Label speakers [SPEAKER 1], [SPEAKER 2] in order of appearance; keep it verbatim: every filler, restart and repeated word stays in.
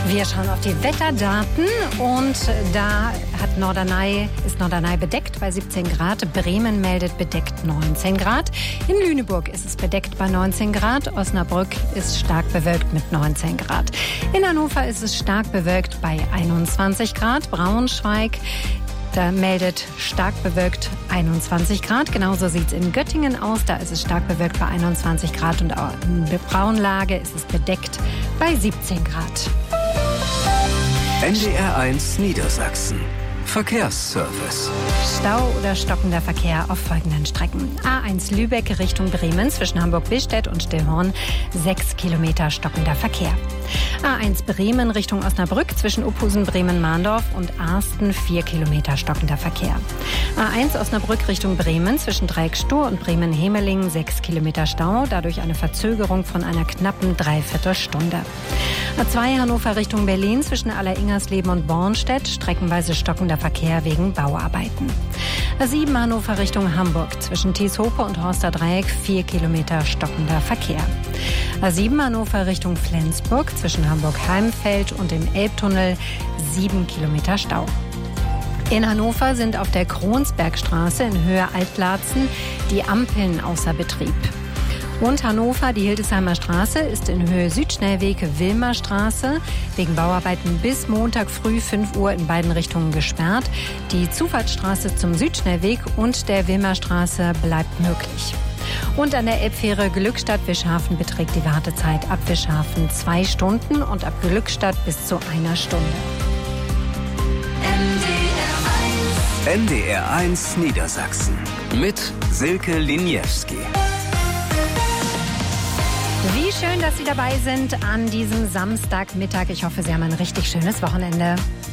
[SPEAKER 1] Wir schauen auf die Wetterdaten und da hat Norderney, ist Norderney bedeckt bei siebzehn Grad. Bremen meldet bedeckt neunzehn Grad. In Lüneburg ist es bedeckt bei neunzehn Grad. Osnabrück ist stark bewölkt mit neunzehn Grad. In Hannover ist es stark bewölkt bei einundzwanzig Grad. Braunschweig Da meldet stark bewölkt einundzwanzig Grad. Genauso sieht es in Göttingen aus. Da ist es stark bewölkt bei einundzwanzig Grad und in der Braunlage ist es bedeckt bei siebzehn Grad.
[SPEAKER 2] N D R eins Niedersachsen. Verkehrsservice.
[SPEAKER 1] Stau oder stockender Verkehr auf folgenden Strecken. A eins Lübeck Richtung Bremen zwischen Hamburg-Billstedt und Stillhorn sechs Kilometer stockender Verkehr. A eins Bremen Richtung Osnabrück zwischen Uphusen, Bremen-Mahndorf und Arsten vier Kilometer stockender Verkehr. A eins Osnabrück Richtung Bremen zwischen Dreieckstur und Bremen-Hemeling sechs Kilometer Stau, dadurch eine Verzögerung von einer knappen Dreiviertelstunde. A zwei Hannover Richtung Berlin zwischen Aller-Ingersleben und Bornstedt streckenweise stockender Verkehr wegen Bauarbeiten. A sieben Hannover Richtung Hamburg zwischen Thieshope und Horster Dreieck vier Kilometer stockender Verkehr. A sieben Hannover Richtung Flensburg zwischen Hamburg-Heimfeld und dem Elbtunnel sieben Kilometer Stau. In Hannover sind auf der Kronsbergstraße in Höhe Altlatzen die Ampeln außer Betrieb. Und Hannover, die Hildesheimer Straße, ist in Höhe Südschnellweg Wilmerstraße wegen Bauarbeiten bis Montag früh fünf Uhr in beiden Richtungen gesperrt. Die Zufahrtsstraße zum Südschnellweg und der Wilmerstraße bleibt möglich. Und an der Elbfähre Glückstadt-Wischhafen beträgt die Wartezeit ab Wischhafen zwei Stunden und ab Glückstadt bis zu einer Stunde.
[SPEAKER 2] N D R eins Niedersachsen mit Silke Liniewski.
[SPEAKER 1] Wie schön, dass Sie dabei sind an diesem Samstagmittag. Ich hoffe, Sie haben ein richtig schönes Wochenende.